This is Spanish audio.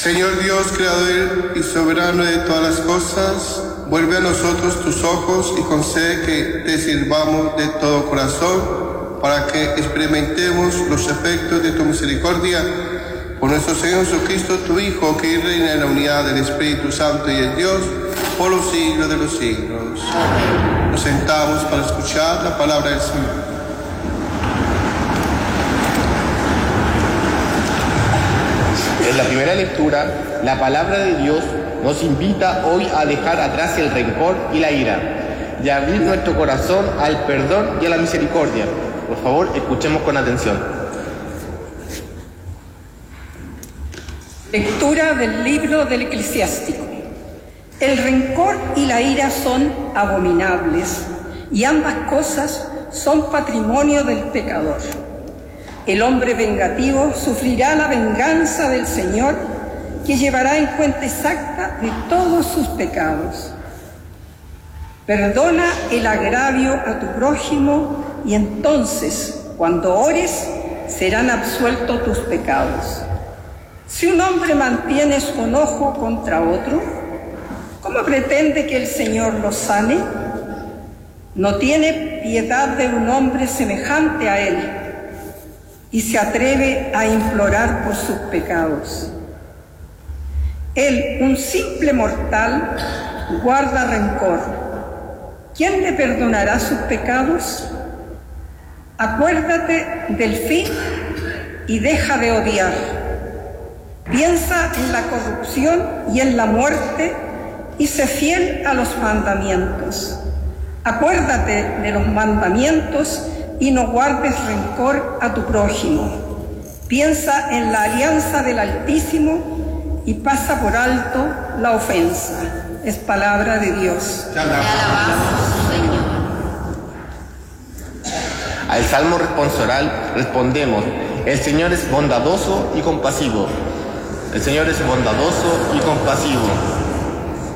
Señor Dios, creador y soberano de todas las cosas, vuelve a nosotros tus ojos y concede que te sirvamos de todo corazón, para que experimentemos los efectos de tu misericordia. Por nuestro Señor Jesucristo, tu Hijo, que reina en la unidad del Espíritu Santo y es Dios, por los siglos de los siglos. Amén. Nos sentamos para escuchar la palabra del Señor. En la primera lectura, la palabra de Dios nos invita hoy a dejar atrás el rencor y la ira y a abrir nuestro corazón al perdón y a la misericordia. Por favor, escuchemos con atención. Lectura del libro del Eclesiástico. El rencor y la ira son abominables, y ambas cosas son patrimonio del pecador. El hombre vengativo sufrirá la venganza del Señor, que llevará en cuenta exacta de todos sus pecados. Perdona el agravio a tu prójimo, y entonces, cuando ores, serán absueltos tus pecados. Si un hombre mantiene su enojo contra otro, ¿cómo pretende que el Señor lo sane? No tiene piedad de un hombre semejante a él, y se atreve a implorar por sus pecados. Él, un simple mortal, guarda rencor. ¿Quién le perdonará sus pecados? Acuérdate del fin y deja de odiar. Piensa en la corrupción y en la muerte y sé fiel a los mandamientos. Acuérdate de los mandamientos y no guardes rencor a tu prójimo. Piensa en la alianza del Altísimo y pasa por alto la ofensa. Es palabra de Dios. Te alabamos, Señor. Al salmo responsorial respondemos: el Señor es bondadoso y compasivo. El Señor es bondadoso y compasivo.